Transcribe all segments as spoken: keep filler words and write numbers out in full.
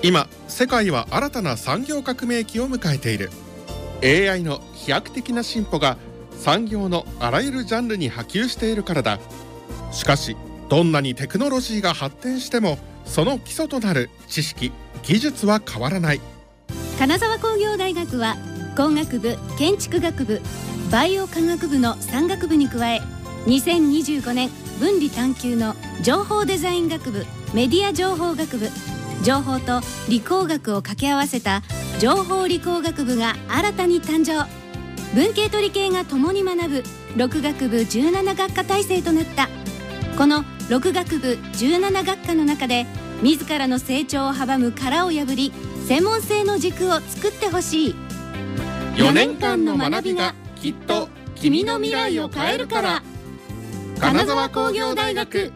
今世界は新たな産業革命期を迎えている。 エーアイ の飛躍的な進歩が産業のあらゆるジャンルに波及しているからだ。しかしどんなにテクノロジーが発展してもその基礎となる知識・技術は変わらない。 金沢工業大学は工学部、建築学部、バイオ科学部のさん学部に加え、にせんにじゅうごねん分離探究の情報デザイン学部、メディア情報学部、情報と理工学を掛け合わせた情報理工学部が新たに誕生。文系と理系が共に学ぶろく学部じゅうなな学科体制となった。このろく学部じゅうなな学科の中で自らの成長を阻む殻を破り、専門性の軸を作ってほしい。 よねんかんの学びがきっと君の未来を変えるから。金沢工業大学。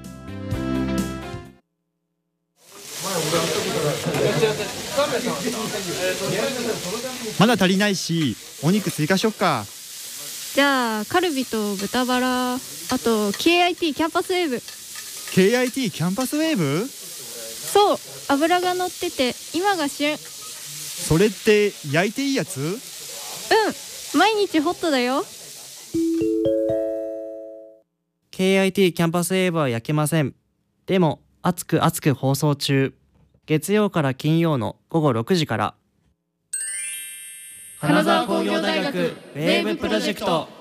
まだ足りないし、お肉追加しよっか。 じゃあカルビと豚バラ、あと ケーアイティー キャンパスウェーブ。 ケーアイティー キャンパスウェーブ？ そう、油が乗ってて今が旬。 それって焼いていいやつ？ うん、毎日ホットだよ。 ケーアイティー キャンパスウェーブは焼けません。でも熱く熱く放送中。月曜から金曜のごごろくじから。 金沢工業大学ウェーブプロジェクト。